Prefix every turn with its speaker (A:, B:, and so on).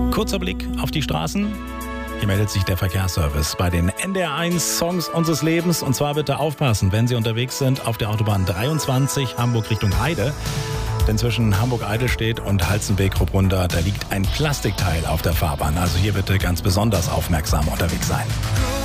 A: Kurzer Blick auf die Straßen. Hier meldet sich der Verkehrsservice bei den NDR1 Songs unseres Lebens. Und zwar bitte aufpassen, wenn Sie unterwegs sind auf der Autobahn 23 Hamburg Richtung Heide. Denn zwischen Hamburg-Eidelstedt und Halzenbeek-Rupprunder, da liegt ein Plastikteil auf der Fahrbahn. Also hier bitte ganz besonders aufmerksam unterwegs sein.